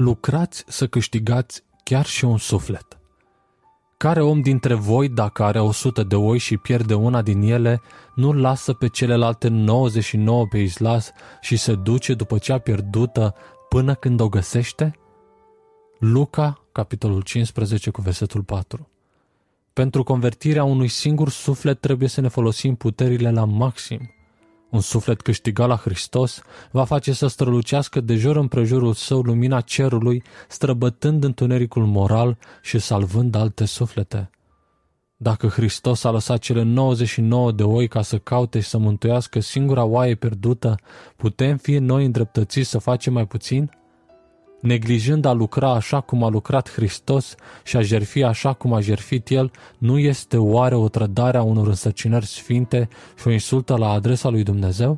lucrați să câștigați chiar și un suflet. Care om dintre voi, dacă are 100 de oi și pierde una din ele, nu lasă pe celelalte 99 pe islas și se duce după cea pierdută până când o găsește? Luca, capitolul 15, cu versetul 4. Pentru convertirea unui singur suflet trebuie să ne folosim puterile la maxim. Un suflet câștigat la Hristos va face să strălucească de jur împrejurul său lumina cerului, străbătând întunericul moral și salvând alte suflete. Dacă Hristos a lăsat cele 99 de oi ca să caute și să mântuiască singura oaie pierdută, putem fi noi îndreptățiți să facem mai puțin? Neglijând a lucra așa cum a lucrat Hristos și a jertfi așa cum a jertfit El, nu este oare o trădare a unor însărcinări sfinte și o insultă la adresa lui Dumnezeu?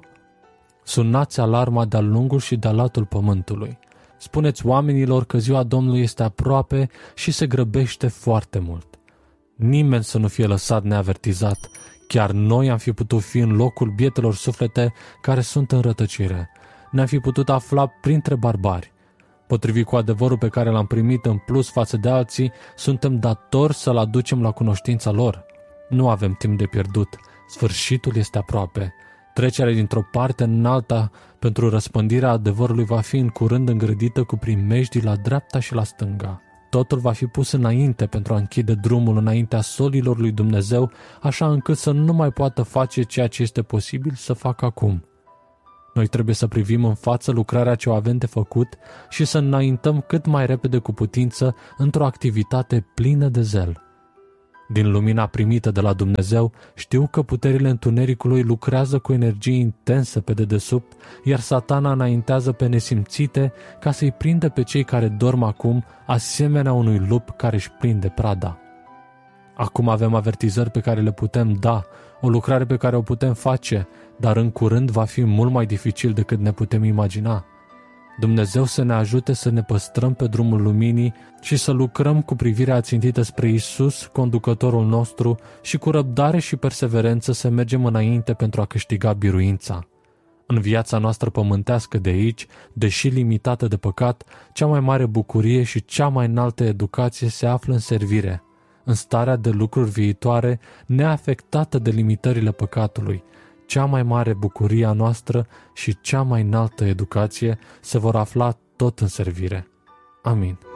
Sunați alarma de-a lungul și de-a latul pământului. Spuneți oamenilor că ziua Domnului este aproape și se grăbește foarte mult. Nimeni să nu fie lăsat neavertizat. Chiar noi am fi putut fi în locul bietelor suflete care sunt în rătăcire. Ne-am fi putut afla printre barbari. Potrivit cu adevărul pe care l-am primit în plus față de alții, suntem datori să-l aducem la cunoștința lor. Nu avem timp de pierdut. Sfârșitul este aproape. Trecerea dintr-o parte în alta pentru răspândirea adevărului va fi în curând îngrădită cu primejdii la dreapta și la stânga. Totul va fi pus înainte pentru a închide drumul înaintea solilor lui Dumnezeu, așa încât să nu mai poată face ceea ce este posibil să facă acum. Noi trebuie să privim în față lucrarea ce o avem de făcut și să înaintăm cât mai repede cu putință într-o activitate plină de zel. Din lumina primită de la Dumnezeu, știu că puterile întunericului lucrează cu energie intensă pe dedesubt, iar Satana înaintează pe nesimțite ca să-i prindă pe cei care dorm acum, asemenea unui lup care își prinde prada. Acum avem avertizări pe care le putem da, o lucrare pe care o putem face, dar în curând va fi mult mai dificil decât ne putem imagina. Dumnezeu să ne ajute să ne păstrăm pe drumul luminii și să lucrăm cu privirea țintită spre Isus, conducătorul nostru, și cu răbdare și perseverență să mergem înainte pentru a câștiga biruința. În viața noastră pământească de aici, deși limitată de păcat, cea mai mare bucurie și cea mai înaltă educație se află în servire, în starea de lucruri viitoare, neafectată de limitările păcatului. Cea mai mare bucurie a noastră și cea mai înaltă educație se vor afla tot în servire. Amin.